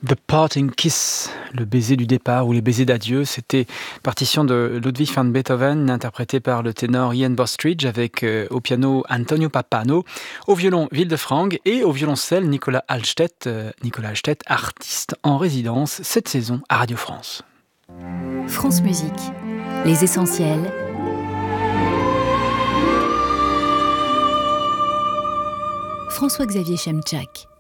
The Parting Kiss, le baiser du départ ou les baisers d'adieu, c'était partition de Ludwig van Beethoven, interprétée par le ténor Ian Bostridge avec au piano Antonio Pappano, au violon Wildefrank et au violoncelle Nicolas Hallstedt, artiste en résidence cette saison à Radio France. France Musique, les essentiels. François-Xavier Chemczak.